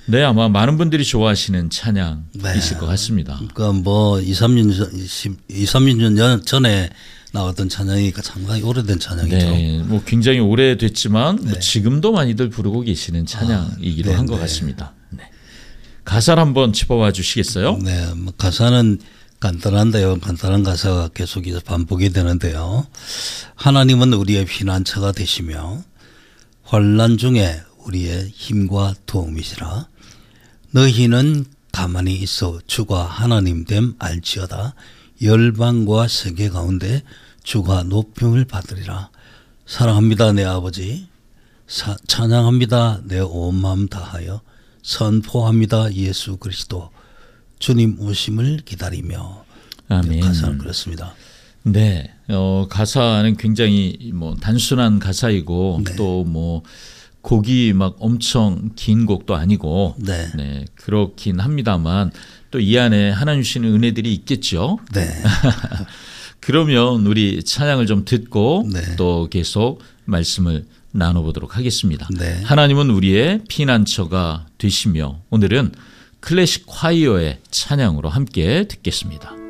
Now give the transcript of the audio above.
네, 아마 많은 분들이 좋아하시는 찬양이실 것 같습니다. 그러니까 뭐 2, 3년 전에 나왔던 찬양이니까 상당히 오래된 찬양이죠. 네, 뭐 굉장히 오래됐지만 뭐 지금도 많이들 부르고 계시는 찬양이기도 한 것 같습니다. 네. 가사를 한번 짚어봐 주시겠어요? 네, 뭐 가사는 간단한데요. 간단한 가사가 계속해서 반복이 되는데요. 하나님은 우리의 피난처가 되시며 환난 중에 우리의 힘과 도움이시라. 너희는 가만히 있어 주가 하나님 됨 알지어다. 열방과 세계 가운데 주가 높임을 받으리라. 사랑합니다 내 아버지. 찬양합니다 내 온 마음 다하여. 선포합니다 예수 그리스도. 주님 오심을 기다리며. 아멘. 가사는 그렇습니다. 네, 가사는 굉장히 뭐 단순한 가사이고 또 뭐 곡이 막 엄청 긴 곡도 아니고 네, 그렇긴 합니다만 또 이 안에 하나님 주시는 은혜들이 있겠죠. 네. 그러면 우리 찬양을 좀 듣고 또 계속 말씀을 나눠보도록 하겠습니다. 네. 하나님은 우리의 피난처가 되시며 오늘은 클래식 콰이어의 찬양으로 함께 듣겠습니다.